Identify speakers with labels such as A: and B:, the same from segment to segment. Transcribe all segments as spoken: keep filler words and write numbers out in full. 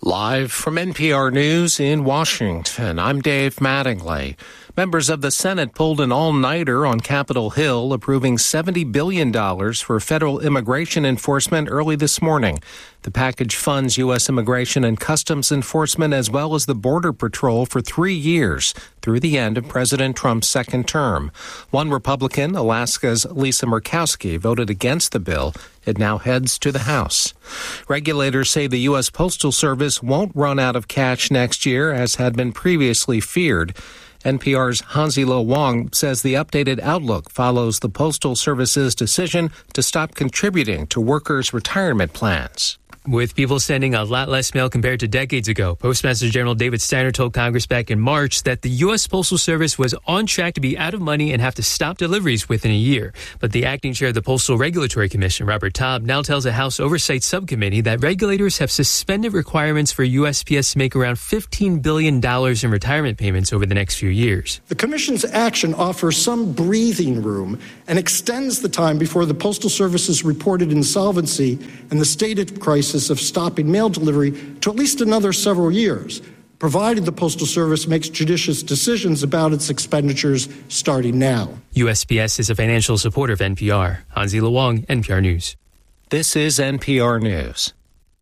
A: Live from N P R News in Washington, I'm Dave Mattingly. Members of the Senate pulled an all-nighter on Capitol Hill, approving seventy billion dollars for federal immigration enforcement early this morning. The package funds U S Immigration and Customs Enforcement as well as the Border Patrol for three years through the end of President Trump's second term. One Republican, Alaska's Lisa Murkowski, voted against the bill. It now heads to the House. Regulators say the U S Postal Service won't run out of cash next year, as had been previously feared. N P R's Hansi-Lo Wong says the updated outlook follows the Postal Service's decision to stop contributing to workers' retirement plans.
B: With people sending a lot less mail compared to decades ago, Postmaster General David Steiner told Congress back in March that the U S Postal Service was on track to be out of money and have to stop deliveries within a year. But the acting chair of the Postal Regulatory Commission, Robert Taub, now tells a House Oversight Subcommittee that regulators have suspended requirements for U S P S to make around fifteen billion dollars in retirement payments over the next few years.
C: The Commission's action offers some breathing room and extends the time before the Postal Service's reported insolvency and the stated crisis of stopping mail delivery to at least another several years, provided the Postal Service makes judicious decisions about its expenditures starting now.
B: U S P S is a financial supporter of N P R. Hansi-Lo Wong, N P R News.
A: This is N P R News.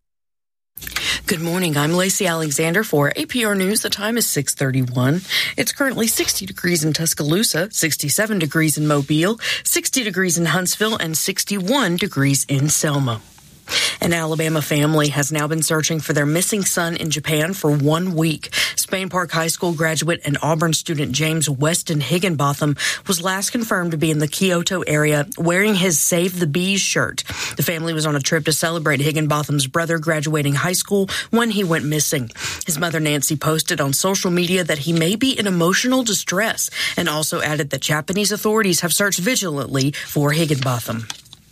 D: Good morning. I'm Lacey Alexander for A P R News. The time is six thirty-one. It's currently sixty degrees in Tuscaloosa, sixty-seven degrees in Mobile, sixty degrees in Huntsville, and sixty-one degrees in Selma. An Alabama family has now been searching for their missing son in Japan for one week. Spain Park High School graduate and Auburn student James Weston Higginbotham was last confirmed to be in the Kyoto area wearing his Save the Bees shirt. The family was on a trip to celebrate Higginbotham's brother graduating high school when he went missing. His mother Nancy posted on social media that he may be in emotional distress and also added that Japanese authorities have searched vigilantly for Higginbotham.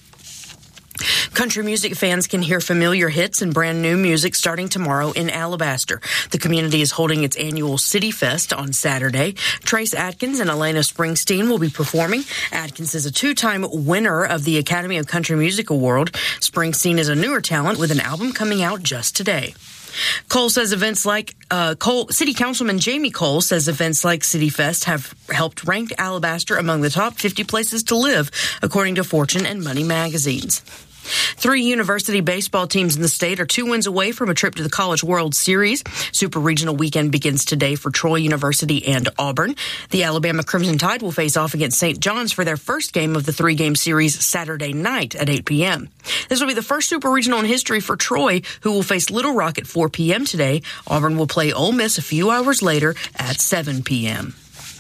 D: Country music fans can hear familiar hits and brand new music starting tomorrow in Alabaster. The community is holding its annual City Fest on Saturday. Trace Adkins and Elena Springsteen will be performing. Adkins is a two-time winner of the Academy of Country Music Award. Springsteen is a newer talent with an album coming out just today. Cole says events like uh, Cole City Councilman Jamie Cole says events like City Fest have helped rank Alabaster among the top fifty places to live, according to Fortune and Money magazines. Three university baseball teams in the state are two wins away from a trip to the College World Series. Super Regional weekend begins today for Troy University and Auburn. The Alabama Crimson Tide will face off against Saint John's for their first game of the three-game series Saturday night at eight p.m. This will be the first Super Regional in history for Troy, who will face Little Rock at four p.m. today. Auburn will play Ole Miss a few hours later at seven p.m.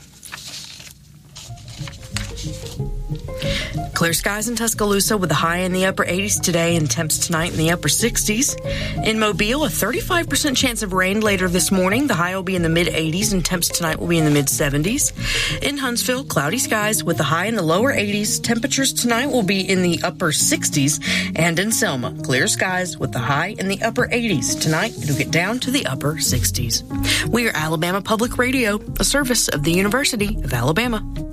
D: Clear skies in Tuscaloosa with a high in the upper eighties today and temps tonight in the upper sixties. In Mobile, a thirty-five percent chance of rain later this morning. The high will be in the mid-eighties and temps tonight will be in the mid-seventies. In Huntsville, cloudy skies with a high in the lower eighties. Temperatures tonight will be in the upper sixties. And in Selma, clear skies with the high in the upper eighties. Tonight, it'll get down to the upper sixties. We are Alabama Public Radio, a service of the University of Alabama.